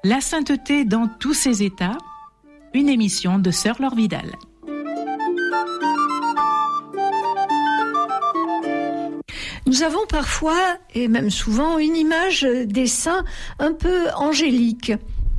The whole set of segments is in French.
La sainteté dans tous ses états, une émission de Sœur Laure Vidal. Nous avons parfois, et même souvent, une image des saints un peu angéliques.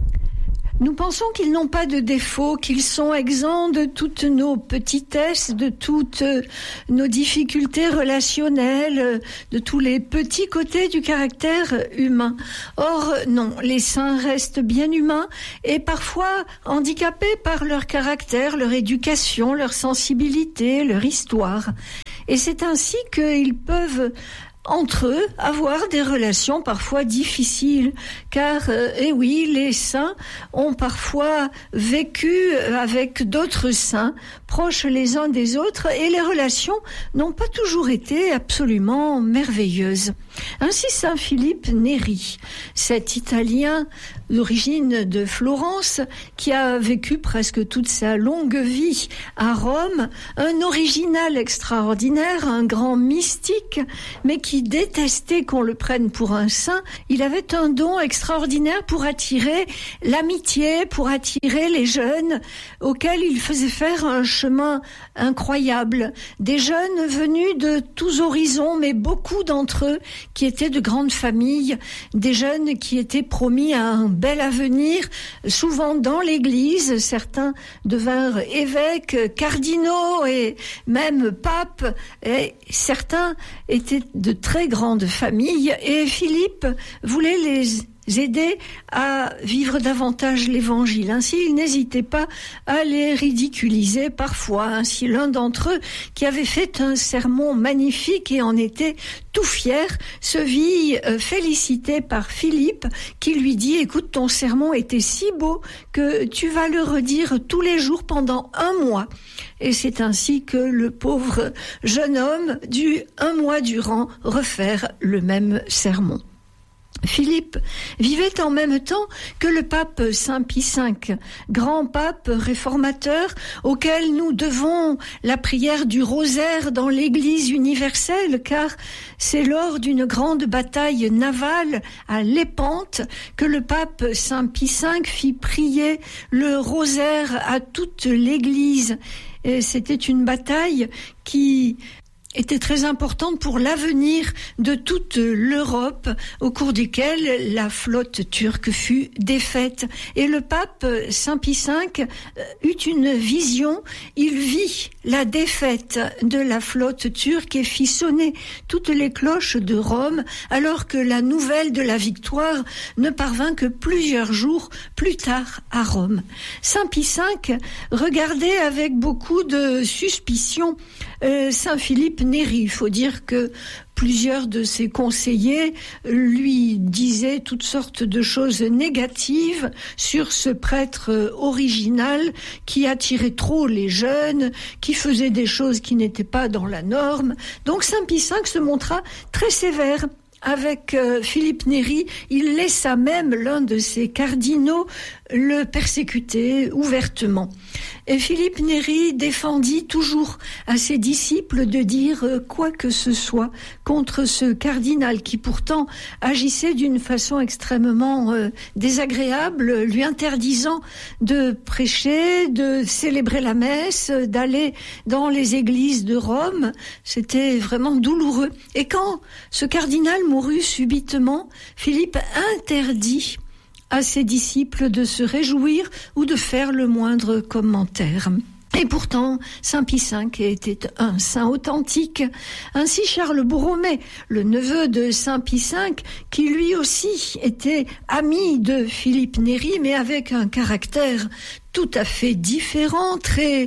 Nous pensons qu'ils n'ont pas de défauts, qu'ils sont exempts de toutes nos petitesses, de toutes nos difficultés relationnelles, de tous les petits côtés du caractère humain. Or, non, les saints restent bien humains et parfois handicapés par leur caractère, leur éducation, leur sensibilité, leur histoire. Et c'est ainsi qu'ils peuvent entre eux, avoir des relations parfois difficiles, car, oui, les saints ont parfois vécu avec d'autres saints, proches les uns des autres, et les relations n'ont pas toujours été absolument merveilleuses. Ainsi, Saint Philippe Néri, cet Italien d'origine de Florence, qui a vécu presque toute sa longue vie à Rome, un original extraordinaire, un grand mystique, mais qui détestait qu'on le prenne pour un saint. Il avait un don extraordinaire pour attirer l'amitié, pour attirer les jeunes, auxquels il faisait faire un chemin incroyable. Des jeunes venus de tous horizons, mais beaucoup d'entre eux qui étaient de grandes familles, des jeunes qui étaient promis à un bel avenir, souvent dans l'église. Certains devinrent évêques, cardinaux et même papes, et certains étaient de très grandes familles, et Philippe voulait les aider à vivre davantage l'évangile. Ainsi, il n'hésitait pas à les ridiculiser parfois. Ainsi, l'un d'entre eux, qui avait fait un sermon magnifique et en était tout fier, se vit félicité par Philippe, qui lui dit « Écoute, ton sermon était si beau que tu vas le redire tous les jours pendant 1 mois. » Et c'est ainsi que le pauvre jeune homme dut 1 mois durant refaire le même sermon. Philippe vivait en même temps que le pape Saint Pie V, grand pape réformateur auquel nous devons la prière du rosaire dans l'Église universelle, car c'est lors d'une grande bataille navale à Lépante que le pape Saint Pie V fit prier le rosaire à toute l'Église. Et c'était une bataille qui était très importante pour l'avenir de toute l'Europe, au cours duquel la flotte turque fut défaite. Et le pape Saint Pie V eut une vision. Il vit la défaite de la flotte turque et fit sonner toutes les cloches de Rome, alors que la nouvelle de la victoire ne parvint que plusieurs jours plus tard à Rome. Saint Pie V regardait avec beaucoup de suspicion Saint Philippe Néri. Il faut dire que plusieurs de ses conseillers lui disaient toutes sortes de choses négatives sur ce prêtre original qui attirait trop les jeunes, qui faisait des choses qui n'étaient pas dans la norme. Donc Saint Pie V se montra très sévère avec Philippe Néri. Il laissa même l'un de ses cardinaux le persécuter ouvertement. Et Philippe Néri défendit toujours à ses disciples de dire quoi que ce soit contre ce cardinal qui pourtant agissait d'une façon extrêmement désagréable, lui interdisant de prêcher, de célébrer la messe, d'aller dans les églises de Rome. C'était vraiment douloureux. Et quand ce cardinal mourut subitement, Philippe interdit à ses disciples de se réjouir ou de faire le moindre commentaire. Et pourtant, Saint Pie V était un saint authentique. Ainsi, Charles Borromée, le neveu de Saint Pie V, qui lui aussi était ami de Philippe Néri, mais avec un caractère tout à fait différent, très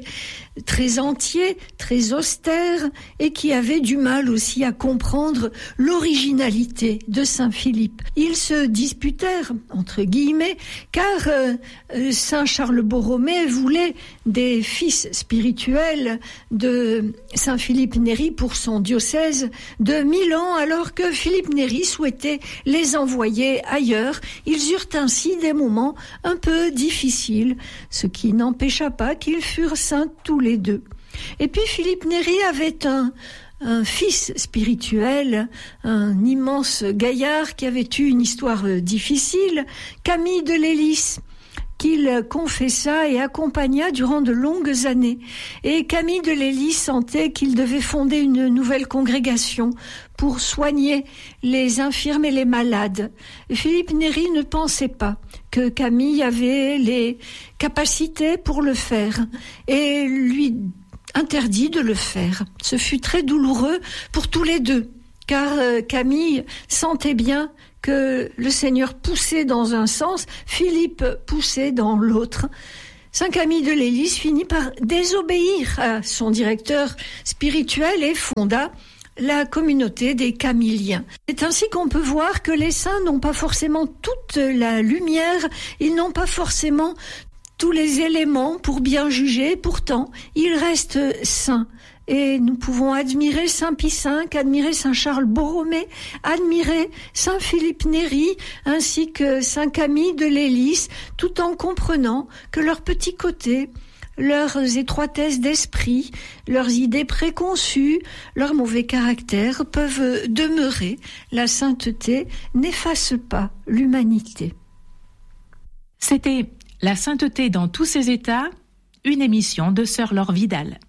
entier, très austère, et qui avait du mal aussi à comprendre l'originalité de Saint Philippe. Ils se disputèrent, entre guillemets, car Saint Charles Borromée voulait des fils spirituels de Saint Philippe Néri pour son diocèse de Milan, alors que Philippe Néri souhaitait les envoyer ailleurs. Ils eurent ainsi des moments un peu difficiles, ce qui n'empêcha pas qu'ils furent saints tous les deux. Et puis Philippe Néri avait un fils spirituel, un immense gaillard qui avait eu une histoire difficile, Camille de Lélis, qu'il confessa et accompagna durant de longues années. Et Camille de Lélis sentait qu'il devait fonder une nouvelle congrégation pour soigner les infirmes et les malades. Philippe Néri ne pensait pas que Camille avait les capacités pour le faire et lui interdit de le faire. Ce fut très douloureux pour tous les deux, car Camille sentait bien que le Seigneur poussait dans un sens, Philippe poussait dans l'autre. Saint Camille de Lélis finit par désobéir à son directeur spirituel et fonda la communauté des Camilliens. C'est ainsi qu'on peut voir que les saints n'ont pas forcément toute la lumière, ils n'ont pas forcément tous les éléments pour bien juger, pourtant ils restent saints. Et nous pouvons admirer Saint Pie V, admirer Saint Charles Borromée, admirer Saint Philippe Néri, ainsi que Saint Camille de Lélis, tout en comprenant que leurs petits côtés, leurs étroitesses d'esprit, leurs idées préconçues, leur mauvais caractère peuvent demeurer. La sainteté n'efface pas l'humanité. C'était La sainteté dans tous ses états, une émission de Sœur Laure Vidal.